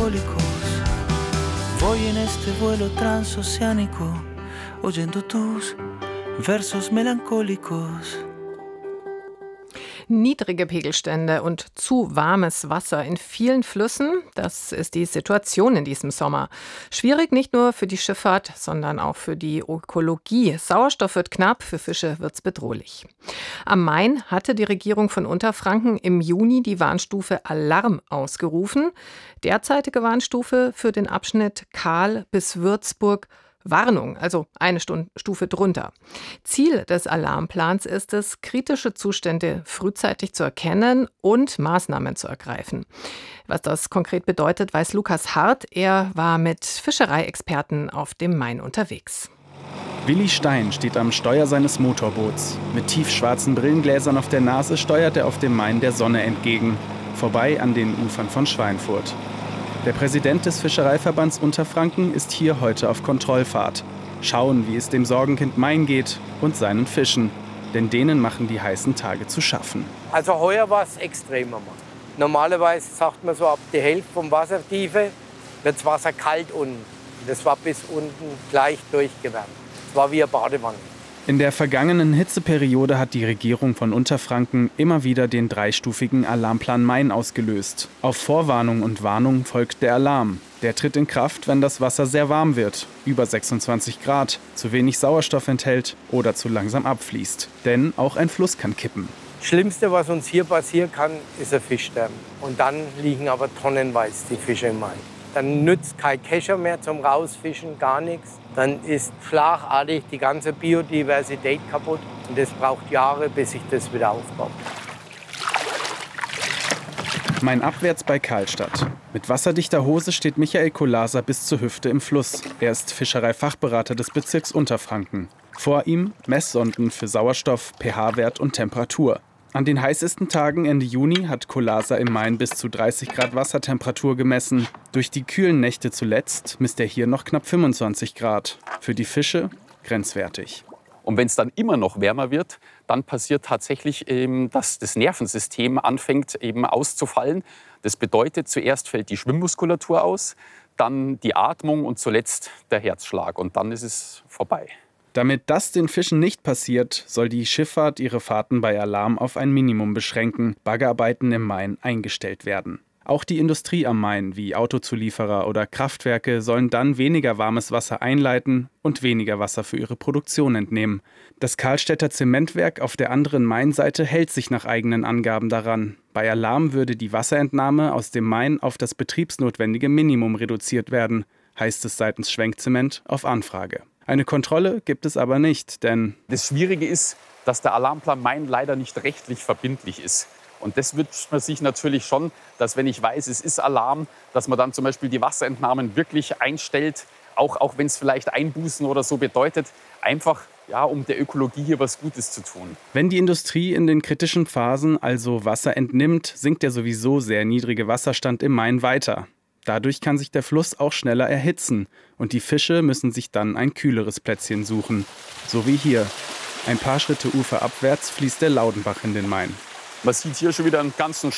melancólicos. Voy en este vuelo transoceánico, oyendo tus versos melancólicos. Niedrige Pegelstände und zu warmes Wasser in vielen Flüssen, das ist die Situation in diesem Sommer. Schwierig nicht nur für die Schifffahrt, sondern auch für die Ökologie. Sauerstoff wird knapp, für Fische wird es bedrohlich. Am Main hatte die Regierung von Unterfranken im Juni die Warnstufe Alarm ausgerufen. Derzeitige Warnstufe für den Abschnitt Kahl bis Würzburg Warnung, also eine Stufe drunter. Ziel des Alarmplans ist es, kritische Zustände frühzeitig zu erkennen und Maßnahmen zu ergreifen. Was das konkret bedeutet, weiß Lukas Hart. Er war mit Fischereiexperten auf dem Main unterwegs. Willi Stein steht am Steuer seines Motorboots. Mit tiefschwarzen Brillengläsern auf der Nase steuert er auf dem Main der Sonne entgegen, vorbei an den Ufern von Schweinfurt. Der Präsident des Fischereiverbands Unterfranken ist hier heute auf Kontrollfahrt. Schauen, wie es dem Sorgenkind Main geht und seinen Fischen. Denn denen machen die heißen Tage zu schaffen. Also heuer war es extremer. Normalerweise sagt man so, ab die Hälfte vom Wassertiefe wird das Wasser kalt unten. Das war bis unten gleich durchgewärmt. Es war wie eine Badewanne. In der vergangenen Hitzeperiode hat die Regierung von Unterfranken immer wieder den dreistufigen Alarmplan Main ausgelöst. Auf Vorwarnung und Warnung folgt der Alarm. Der tritt in Kraft, wenn das Wasser sehr warm wird, über 26 Grad, zu wenig Sauerstoff enthält oder zu langsam abfließt. Denn auch ein Fluss kann kippen. Das Schlimmste, was uns hier passieren kann, ist ein Fischsterben. Und dann liegen aber tonnenweise die Fische im Main. Dann nützt kein Kescher mehr zum Rausfischen, gar nichts. Dann ist schlagartig die ganze Biodiversität kaputt. Und das braucht Jahre, bis sich das wieder aufbaut. Main abwärts bei Karlstadt. Mit wasserdichter Hose steht Michael Kolasa bis zur Hüfte im Fluss. Er ist Fischereifachberater des Bezirks Unterfranken. Vor ihm Messsonden für Sauerstoff, pH-Wert und Temperatur. An den heißesten Tagen Ende Juni hat Kolasa im Main bis zu 30 Grad Wassertemperatur gemessen. Durch die kühlen Nächte zuletzt misst er hier noch knapp 25 Grad. Für die Fische grenzwertig. Und wenn es dann immer noch wärmer wird, dann passiert tatsächlich, dass das Nervensystem anfängt eben auszufallen. Das bedeutet, zuerst fällt die Schwimmmuskulatur aus, dann die Atmung und zuletzt der Herzschlag. Und dann ist es vorbei. Damit das den Fischen nicht passiert, soll die Schifffahrt ihre Fahrten bei Alarm auf ein Minimum beschränken, Baggerarbeiten im Main eingestellt werden. Auch die Industrie am Main, wie Autozulieferer oder Kraftwerke, sollen dann weniger warmes Wasser einleiten und weniger Wasser für ihre Produktion entnehmen. Das Karlstädter Zementwerk auf der anderen Mainseite hält sich nach eigenen Angaben daran. Bei Alarm würde die Wasserentnahme aus dem Main auf das betriebsnotwendige Minimum reduziert werden, heißt es seitens Schwenkzement auf Anfrage. Eine Kontrolle gibt es aber nicht, denn das Schwierige ist, dass der Alarmplan Main leider nicht rechtlich verbindlich ist. Und das wünscht man sich natürlich schon, dass wenn ich weiß, es ist Alarm, dass man dann zum Beispiel die Wasserentnahmen wirklich einstellt, auch wenn es vielleicht Einbußen oder so bedeutet, einfach um der Ökologie hier was Gutes zu tun. Wenn die Industrie in den kritischen Phasen also Wasser entnimmt, sinkt der sowieso sehr niedrige Wasserstand im Main weiter. Dadurch kann sich der Fluss auch schneller erhitzen und die Fische müssen sich dann ein kühleres Plätzchen suchen. So wie hier. Ein paar Schritte uferabwärts fließt der Laudenbach in den Main. Man sieht hier schon wieder einen ganzen